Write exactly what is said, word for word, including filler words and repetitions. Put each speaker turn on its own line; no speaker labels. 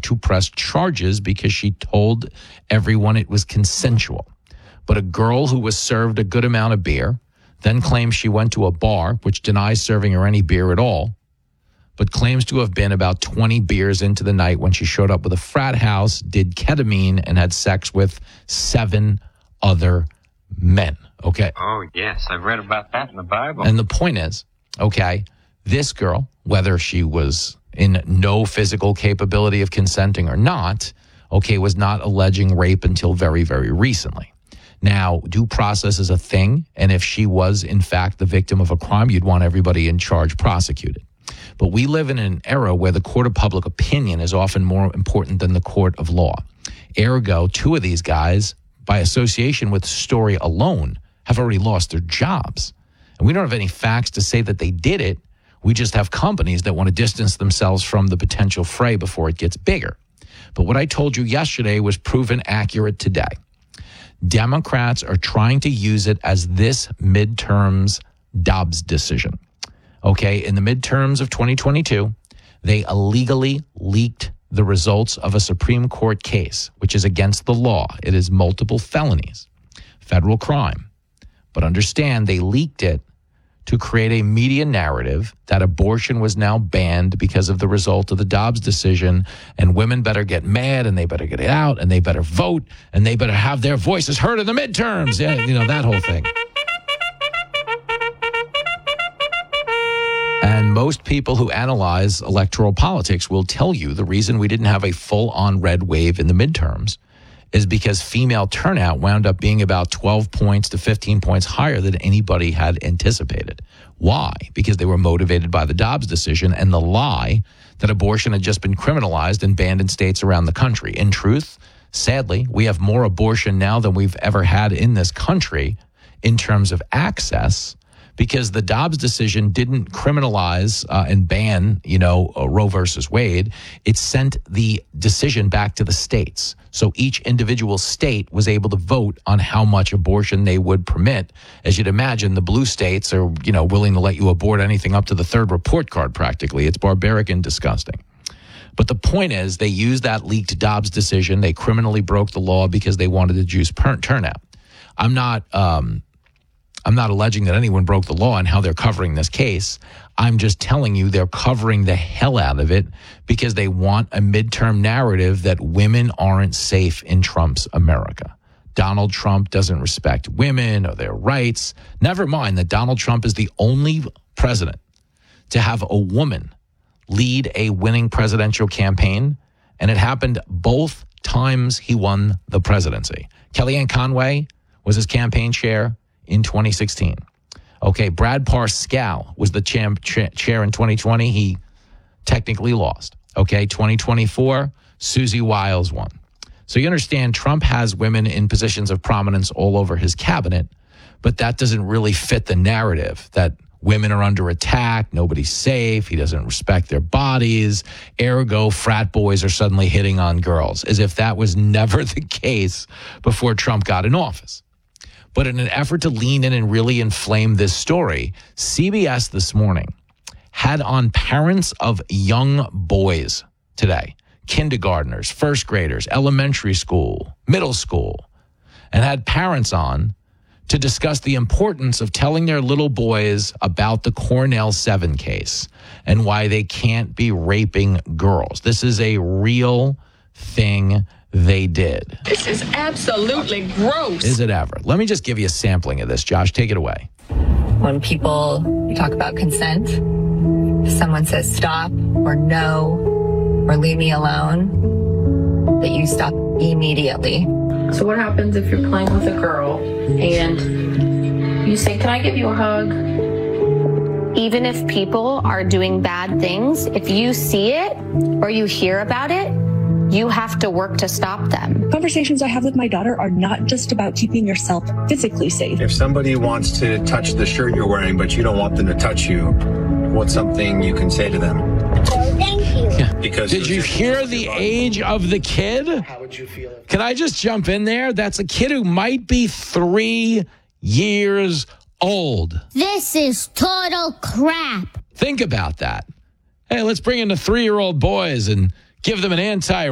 to press charges because she told everyone it was consensual. But a girl who was served a good amount of beer then claims she went to a bar, which denies serving her any beer at all, but claims to have been about twenty beers into the night when she showed up with a frat house, did ketamine, and had sex with seven other men. Okay?
Oh, yes. I've read about that in the Bible.
And the point is, okay, this girl, whether she was in no physical capability of consenting or not, okay, was not alleging rape until very, very recently. Now, due process is a thing, and if she was, in fact, the victim of a crime, you'd want everybody in charge prosecuted. But we live in an era where the court of public opinion is often more important than the court of law. Ergo, two of these guys, by association with the story alone, have already lost their jobs. And we don't have any facts to say that they did it. We just have companies that want to distance themselves from the potential fray before it gets bigger. But what I told you yesterday was proven accurate today. Democrats are trying to use it as this midterms Dobbs decision. Okay, in the midterms of twenty twenty-two, they illegally leaked the results of a Supreme Court case, which is against the law. It is multiple felonies, federal crime. But understand, they leaked it to create a media narrative that abortion was now banned because of the result of the Dobbs decision, and women better get mad, and they better get it out, and they better vote, and they better have their voices heard in the midterms. Yeah, you know, that whole thing. And most people who analyze electoral politics will tell you the reason we didn't have a full-on red wave in the midterms is because female turnout wound up being about twelve points to fifteen points higher than anybody had anticipated. Why? Because they were motivated by the Dobbs decision and the lie that abortion had just been criminalized and banned in states around the country. In truth, sadly, we have more abortion now than we've ever had in this country in terms of access, because the Dobbs decision didn't criminalize uh, and ban, you know, uh, Roe versus Wade. It sent the decision back to the states. So each individual state was able to vote on how much abortion they would permit. As you'd imagine, the blue states are, you know, willing to let you abort anything up to the third report card practically. It's barbaric and disgusting. But the point is, they used that leaked Dobbs decision. They criminally broke the law because they wanted to juice per- turnout. I'm not... Um, I'm not alleging that anyone broke the law and how they're covering this case. I'm just telling you they're covering the hell out of it because they want a midterm narrative that women aren't safe in Trump's America. Donald Trump doesn't respect women or their rights. Never mind that Donald Trump is the only president to have a woman lead a winning presidential campaign, and it happened both times he won the presidency. Kellyanne Conway was his campaign chair in twenty sixteen. Okay, Brad Parscale was the champ, cha- chair in twenty twenty. He technically lost. Okay, twenty twenty-four, Susie Wiles won. So you understand, Trump has women in positions of prominence all over his cabinet, but that doesn't really fit the narrative that women are under attack, nobody's safe, he doesn't respect their bodies, ergo frat boys are suddenly hitting on girls, as if that was never the case before Trump got in office. But in an effort to lean in and really inflame this story, C B S this morning had on parents of young boys today, kindergartners, first graders, elementary school, middle school, and had parents on to discuss the importance of telling their little boys about the Cornell seven case and why they can't be raping girls. This is a real thing they did.
This is absolutely gross.
Is it ever? Let me just give you a sampling of this. Josh, take it away.
When people you talk about consent, if someone says stop or no or leave me alone, that you stop immediately.
So what happens if you're playing with a girl and you say, can I give you a hug?
Even if people are doing bad things, if you see it or you hear about it, you have to work to stop them.
Conversations I have with my daughter are not just about keeping yourself physically safe.
If somebody wants to touch the shirt you're wearing, but you don't want them to touch you, what's something you can say to them?
Oh, thank you.
Yeah.
Because
Did you hear the age of the kid?
How would you feel?
Can I just jump in there? That's a kid who might be three years old.
This is total crap.
Think about that. Hey, let's bring in the three-year-old boys and give them an anti